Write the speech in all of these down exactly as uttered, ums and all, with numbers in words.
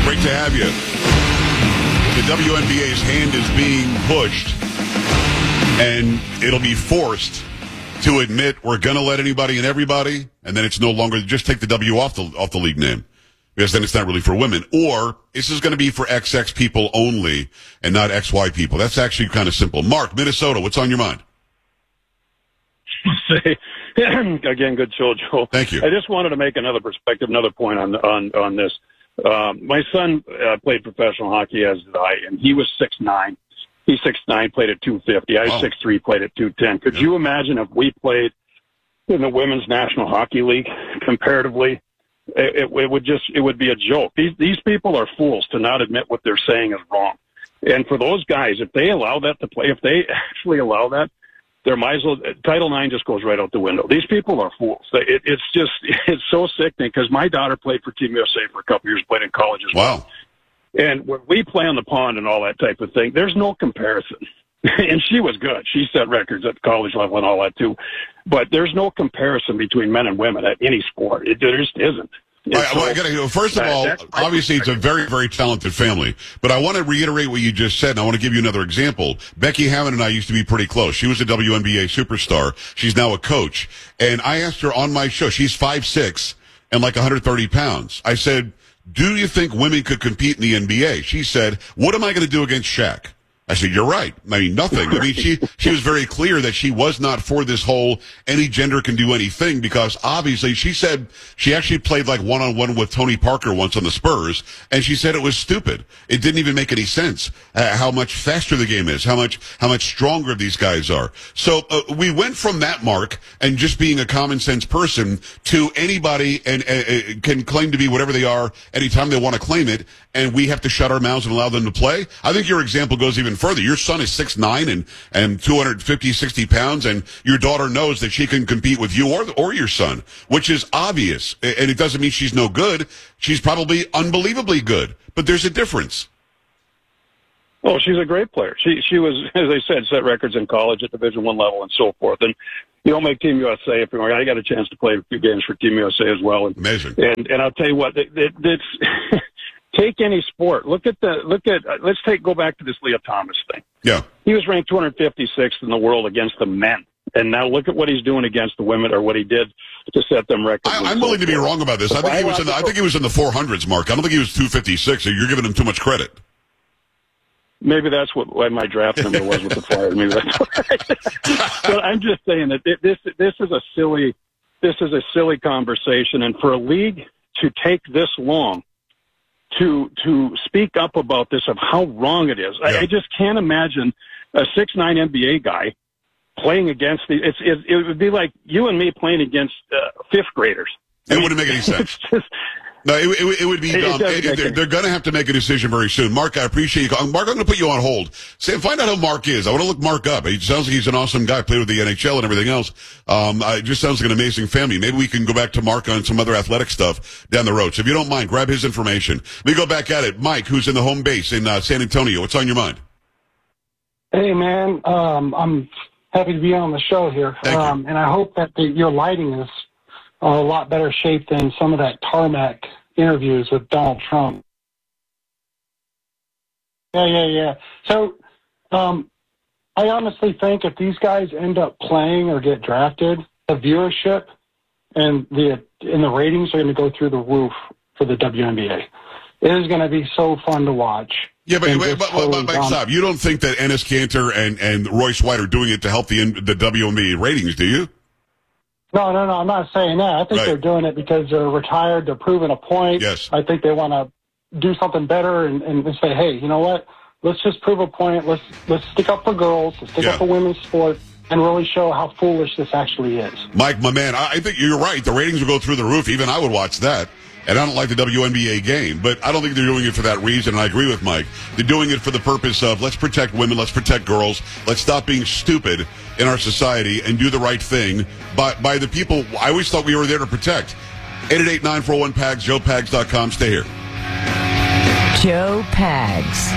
Great to have you. The W N B A's hand is being pushed, and it'll be forced to admit we're going to let anybody and everybody, and then it's no longer just take the W off the off the league name, because then it's not really for women. Or this is going to be for X X people only and not X Y people. That's actually kind of simple. Mark, Minnesota, what's on your mind? Again, good show, Joe. Thank you. I just wanted to make another perspective, another point on on on this. Um, my son uh, played professional hockey, as did I, and he was six nine. He's six nine, played at two fifty. I was wow. six three, played at two ten. Could yeah. you imagine if we played in the Women's National Hockey League comparatively? It, it, it would just it would be a joke. These these people are fools to not admit what they're saying is wrong. And for those guys, if they allow that to play, if they actually allow that, there might as well, Title nine just goes right out the window. These people are fools. It, it's just, it's so sickening, because my daughter played for Team U S A for a couple years, played in college as well. Wow. And when we play on the pond and all that type of thing, there's no comparison. And she was good. She set records at the college level and all that too. But there's no comparison between men and women at any sport. It, there just isn't. All right, well, I gotta, first of all, obviously it's a very, very talented family. But I want to reiterate what you just said, and I want to give you another example. Becky Hammond and I used to be pretty close. She was a W N B A superstar. She's now a coach. And I asked her on my show, she's five six and like one hundred thirty pounds. I said, do you think women could compete in the N B A? She said, what am I going to do against Shaq? I said, you're right. I mean, nothing. I mean, she, she was very clear that she was not for this whole any gender can do anything, because obviously she said she actually played like one-on-one with Tony Parker once on the Spurs, and she said it was stupid. It didn't even make any sense uh, how much faster the game is, how much, how much stronger these guys are. So uh, we went from that, Mark, and just being a common sense person to anybody and uh, can claim to be whatever they are anytime they want to claim it, and we have to shut our mouths and allow them to play. I think your example goes even further. Your son is six nine and, and two hundred fifty, sixty pounds, and your daughter knows that she can compete with you or, or your son, which is obvious. And it doesn't mean she's no good. She's probably unbelievably good, but there's a difference. Oh, she's a great player. She she was, as I said, set records in college at Division One level and so forth. And you don't make Team U S A if you're, I got a chance to play a few games for Team U S A as well. And, Amazing. And and I'll tell you what, it, it, it's take any sport. Look at the look at. Uh, let's take go back to this Leah Thomas thing. Yeah, he was ranked two hundred fifty-sixth in the world against the men, and now look at what he's doing against the women, or what he did to set them records. I, I'm willing to be wrong about this. I think he was in the, I think he was in the four hundreds, Mark. I don't think he was two fifty-six. So you're giving him too much credit. Maybe that's what why my draft number was with the Flyers. Maybe that's why. But I'm just saying that this this is a silly this is a silly conversation, and for a league to take this long to to speak up about this, of how wrong it is. Yeah. I, I just can't imagine a six nine N B A guy playing against the. It's it, it would be like you and me playing against uh, fifth graders. It I mean, wouldn't make any sense. Just, no, it, it, it would be. Um, it, it, they're they're going to have to make a decision very soon. Mark, I appreciate you. Mark, I'm going to put you on hold. Say, find out how Mark is. I want to look Mark up. He sounds like he's an awesome guy. Played with the N H L and everything else. Um, it just sounds like an amazing family. Maybe we can go back to Mark on some other athletic stuff down the road. So if you don't mind, grab his information. Let me go back at it. Mike, who's in the home base in uh, San Antonio. What's on your mind? Hey, man. Um, I'm happy to be on the show here. Thank um, you. And I hope that the, your lighting is a lot better shape than some of that tarmac interviews with Donald Trump. Yeah, yeah, yeah. So um, I honestly think if these guys end up playing or get drafted, the viewership and the and the ratings are going to go through the roof for the W N B A. It is going to be so fun to watch. Yeah, but, but, but, totally but, but stop. You don't think that Enes Kanter and, and Royce White are doing it to help the the W N B A ratings, do you? No, no, no, I'm not saying that. I think right. they're doing it because they're retired, they're proving a point. Yes. I think they want to do something better and, and say, hey, you know what? Let's just prove a point. Let's let's stick up for girls, let's stick yeah. up for women's sport, and really show how foolish this actually is. Mike, my man, I, I think you're right. The ratings will go through the roof. Even I would watch that. And I don't like the W N B A game, but I don't think they're doing it for that reason, and I agree with Mike. They're doing it for the purpose of let's protect women, let's protect girls, let's stop being stupid in our society and do the right thing by, by the people I always thought we were there to protect. eight eight eight, nine four one, P A G S, joe pags dot com. Stay here. Joe Pags.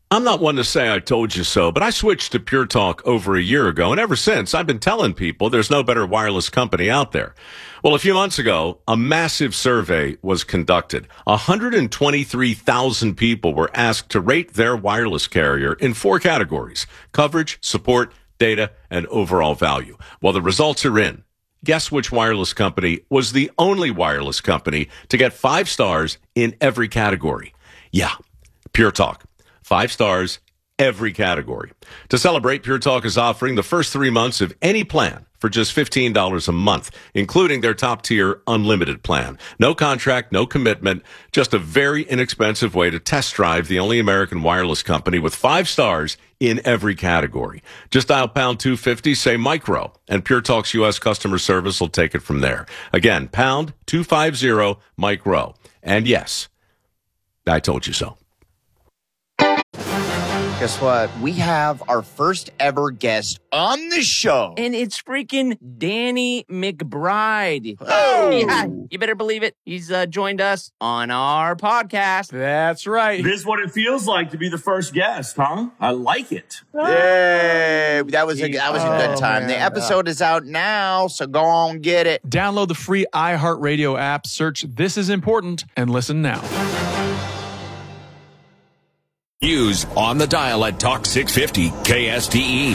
I'm not one to say I told you so, but I switched to Pure Talk over a year ago, and ever since, I've been telling people there's no better wireless company out there. Well, a few months ago, a massive survey was conducted. one hundred twenty-three thousand people were asked to rate their wireless carrier in four categories: coverage, support, data, and overall value. Well, the results are in. Guess which wireless company was the only wireless company to get five stars in every category? Yeah, Pure Talk. Five stars, every category. To celebrate, Pure Talk is offering the first three months of any plan for just fifteen dollars a month, including their top-tier unlimited plan. No contract, no commitment, just a very inexpensive way to test drive the only American wireless company with five stars in every category. Just dial pound two fifty, say micro, and Pure Talk's U S customer service will take it from there. Again, pound two fifty, micro. And yes, I told you so. Guess what? We have our first ever guest on the show. And it's freaking Danny McBride. Oh. Yeah, you better believe it. He's uh, joined us on our podcast. That's right. This is what it feels like to be the first guest, huh? I like it. Yay. That was a, that was a good time. Oh, the man. episode is out now, so go on, get it. Download the free iHeartRadio app, search This Is Important, and listen now. News on the dial at Talk six fifty K S T E.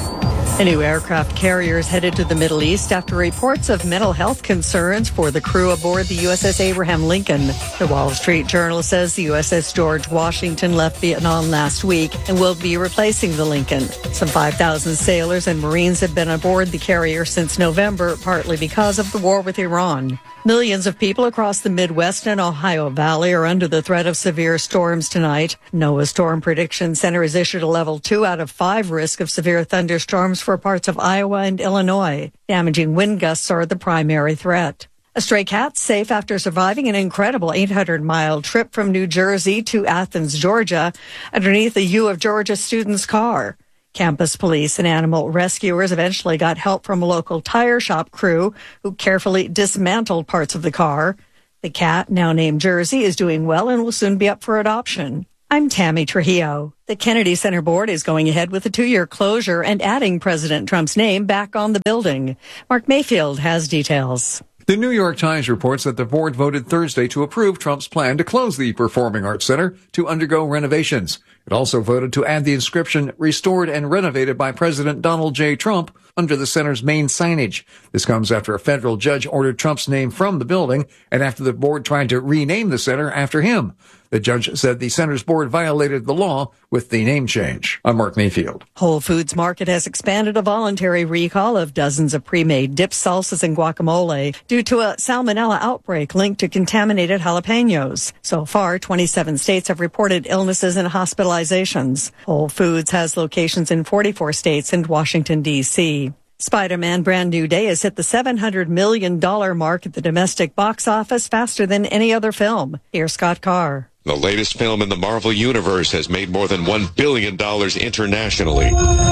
A new aircraft carrier is headed to the Middle East after reports of mental health concerns for the crew aboard the U S S Abraham Lincoln. The Wall Street Journal says the U S S George Washington left Vietnam last week and will be replacing the Lincoln. Some five thousand sailors and Marines have been aboard the carrier since November, partly because of the war with Iran. Millions of people across the Midwest and Ohio Valley are under the threat of severe storms tonight. NOAA Storm Prediction Center has issued a level two out of five risk of severe thunderstorms for parts of Iowa and Illinois. Damaging wind gusts are the primary threat. A stray cat safe after surviving an incredible eight hundred mile trip from New Jersey to Athens, Georgia, underneath the U of Georgia student's car. Campus police and animal rescuers eventually got help from a local tire shop crew who carefully dismantled parts of the car. The cat, now named Jersey, is doing well and will soon be up for adoption. I'm Tammy Trujillo. The Kennedy Center Board is going ahead with a two-year closure and adding President Trump's name back on the building. Mark Mayfield has details. The New York Times reports that the board voted Thursday to approve Trump's plan to close the Performing Arts Center to undergo renovations. It also voted to add the inscription, restored and renovated by President Donald J. Trump, under the center's main signage. This comes after a federal judge ordered Trump's name from the building and after the board tried to rename the center after him. The judge said the center's board violated the law with the name change. I'm Mark Mayfield. Whole Foods Market has expanded a voluntary recall of dozens of pre-made dips, salsas, and guacamole due to a salmonella outbreak linked to contaminated jalapenos. So far, twenty-seven states have reported illnesses and hospitalizations. Whole Foods has locations in forty-four states and Washington, D C Spider-Man Brand New Day has hit the seven hundred million dollars mark at the domestic box office faster than any other film. Here's Scott Carr. The latest film in the Marvel Universe has made more than one billion dollars internationally.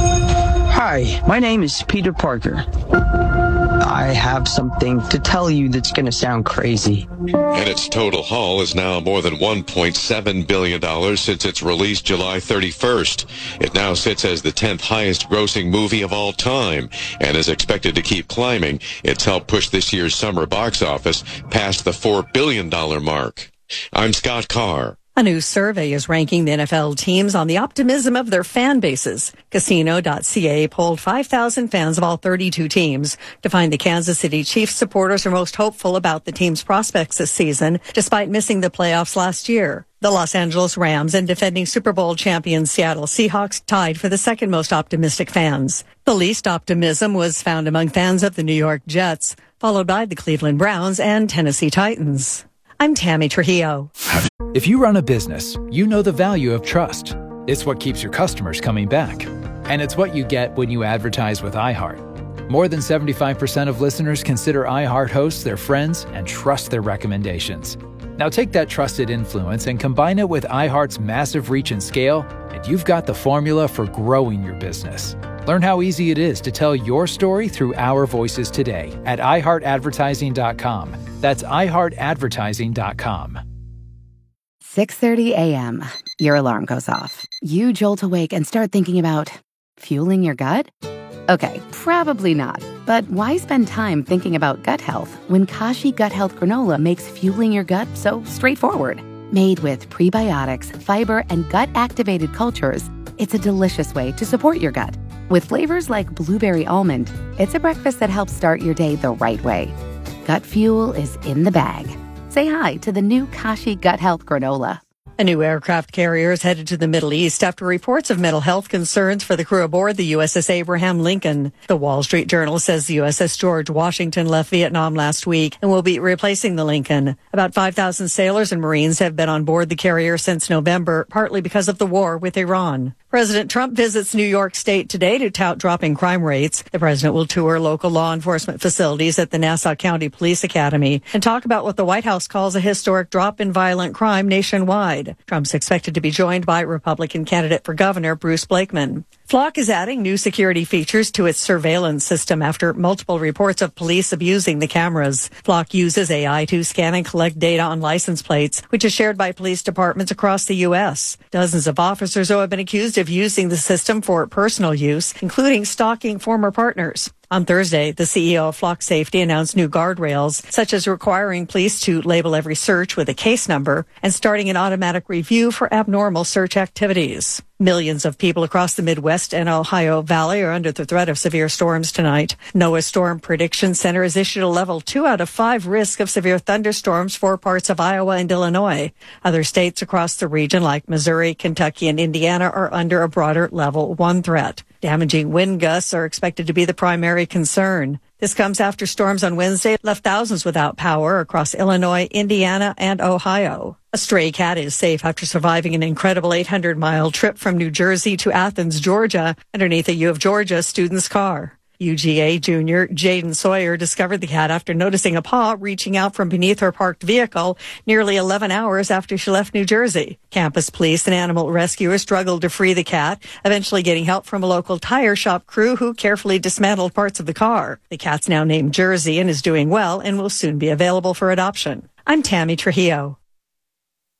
Hi, my name is Peter Parker. I have something to tell you that's going to sound crazy. And its total haul is now more than one point seven billion dollars since its release July thirty-first. It now sits as the tenth highest grossing movie of all time and is expected to keep climbing. It's helped push this year's summer box office past the four billion dollars mark. I'm Scott Carr. A new survey is ranking the N F L teams on the optimism of their fan bases. Casino dot C A polled five thousand fans of all thirty-two teams to find the Kansas City Chiefs supporters are most hopeful about the team's prospects this season, despite missing the playoffs last year. The Los Angeles Rams and defending Super Bowl champion Seattle Seahawks tied for the second most optimistic fans. The least optimism was found among fans of the New York Jets, followed by the Cleveland Browns and Tennessee Titans. I'm Tammy Trujillo. If you run a business, you know the value of trust. It's what keeps your customers coming back. And it's what you get when you advertise with iHeart. More than seventy-five percent of listeners consider iHeart hosts their friends and trust their recommendations. Now take that trusted influence and combine it with iHeart's massive reach and scale, and you've got the formula for growing your business. Learn how easy it is to tell your story through our voices today at i heart advertising dot com. That's i heart advertising dot com. six thirty a.m. Your alarm goes off. You jolt awake and start thinking about fueling your gut? Okay, probably not. But why spend time thinking about gut health when Kashi Gut Health Granola makes fueling your gut so straightforward? Made with prebiotics, fiber, and gut-activated cultures, it's a delicious way to support your gut. With flavors like blueberry almond, it's a breakfast that helps start your day the right way. Gut fuel is in the bag. Say hi to the new Kashi Gut Health Granola. A new aircraft carrier is headed to the Middle East after reports of mental health concerns for the crew aboard the U S S Abraham Lincoln. The Wall Street Journal says the U S S George Washington left Vietnam last week and will be replacing the Lincoln. About five thousand sailors and Marines have been on board the carrier since November, partly because of the war with Iran. President Trump visits New York State today to tout dropping crime rates. The president will tour local law enforcement facilities at the Nassau County Police Academy and talk about what the White House calls a historic drop in violent crime nationwide. Trump's expected to be joined by Republican candidate for governor Bruce Blakeman. Flock is adding new security features to its surveillance system after multiple reports of police abusing the cameras. Flock uses A I to scan and collect data on license plates, which is shared by police departments across the U S. Dozens of officers have been accused of using the system for personal use, including stalking former partners. On Thursday, the C E O of Flock Safety announced new guardrails, such as requiring police to label every search with a case number and starting an automatic review for abnormal search activities. Millions of people across the Midwest and Ohio Valley are under the threat of severe storms tonight. NOAA's Storm Prediction Center has issued a level two out of five risk of severe thunderstorms for parts of Iowa and Illinois. Other states across the region, like Missouri, Kentucky, and Indiana, are under a broader level one threat. Damaging wind gusts are expected to be the primary concern. This comes after storms on Wednesday left thousands without power across Illinois, Indiana, and Ohio. A stray cat is safe after surviving an incredible eight hundred mile trip from New Jersey to Athens, Georgia, underneath a U of Georgia student's car. U G A junior Jaden Sawyer discovered the cat after noticing a paw reaching out from beneath her parked vehicle nearly eleven hours after she left New Jersey. Campus police and animal rescuers struggled to free the cat, eventually getting help from a local tire shop crew who carefully dismantled parts of the car. The cat's now named Jersey and is doing well and will soon be available for adoption. I'm Tammy Trujillo.